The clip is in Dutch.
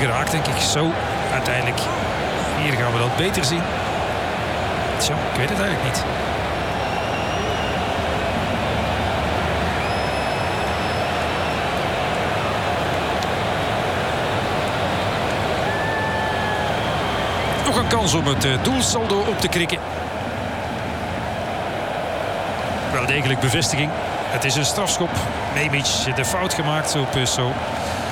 geraakt, denk ik. Zo, uiteindelijk. Hier gaan we dat beter zien. Tja, ik weet het eigenlijk niet. Nog een kans om het doelsaldo op te krikken. Wel degelijk bevestiging. Het is een strafschop. Memic de fout gemaakt op zo.